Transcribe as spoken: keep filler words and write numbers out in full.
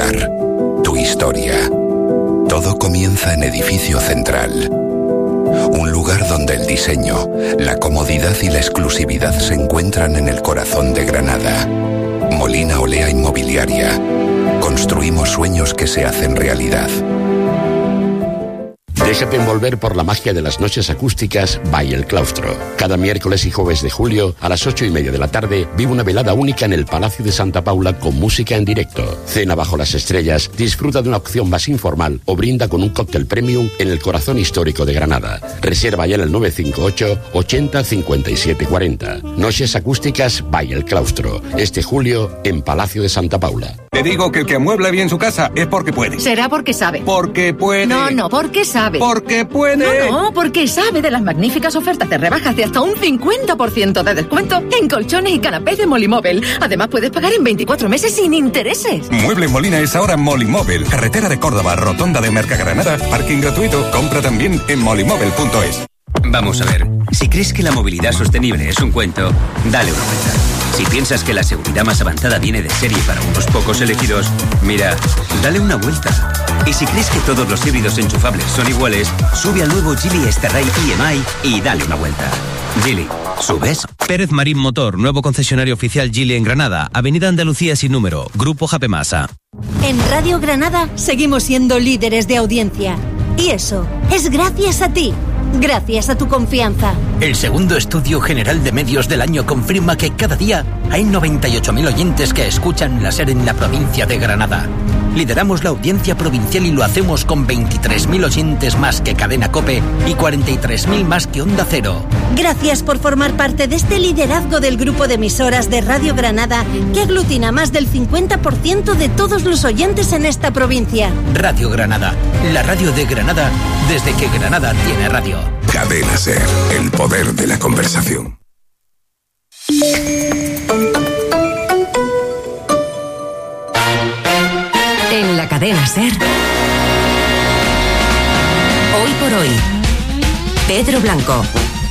lugar, tu historia. Todo comienza en Edificio Central. Un lugar donde el diseño, la comodidad y la exclusividad se encuentran en el corazón de Granada. Molina Olea Inmobiliaria. Construimos sueños que se hacen realidad. Déjate envolver por la magia de las noches acústicas by El Claustro. Cada miércoles y jueves de julio, a las ocho y media de la tarde, vive una velada única en el Palacio de Santa Paula con música en directo. Cena bajo las estrellas, disfruta de una opción más informal o brinda con un cóctel premium en el corazón histórico de Granada. Reserva ya en el nueve cinco ocho, ochenta, cincuenta y siete cuarenta. Noches acústicas by El Claustro. Este julio en Palacio de Santa Paula. Te digo que el que amuebla bien su casa es porque puede. Será porque sabe. Porque puede. No, no, porque sabe. Porque puede. No, no, porque sabe de las magníficas ofertas de rebajas de hasta un cincuenta por ciento de descuento en colchones y canapés de Molimóvel. Además, puedes pagar en veinticuatro meses sin intereses. Mueble Molina es ahora Molimóvel. Carretera de Córdoba, rotonda de Mercagranada, parking gratuito. Compra también en molimóvel punto es. Vamos a ver, si crees que la movilidad sostenible es un cuento, dale una vuelta. Si piensas que la seguridad más avanzada viene de serie para unos pocos elegidos, mira, dale una vuelta. Y si crees que todos los híbridos enchufables son iguales, sube al nuevo Geely Starray I M I y dale una vuelta. Geely, ¿subes? Pérez Marín Motor, nuevo concesionario oficial Geely en Granada, Avenida Andalucía sin número, Grupo Japemasa. En Radio Granada seguimos siendo líderes de audiencia. Y eso es gracias a ti. Gracias a tu confianza. El segundo estudio general de medios del año confirma que cada día hay noventa y ocho mil oyentes que escuchan la SER en la provincia de Granada. Lideramos la audiencia provincial y lo hacemos con veintitrés mil oyentes más que Cadena COPE y cuarenta y tres mil más que Onda Cero. Gracias por formar parte de este liderazgo del grupo de emisoras de Radio Granada que aglutina más del cincuenta por ciento de todos los oyentes en esta provincia. Radio Granada, la radio de Granada desde que Granada tiene radio. Cadena SER, el poder de la conversación. En la cadena SER. Hoy por hoy, Pedro Blanco.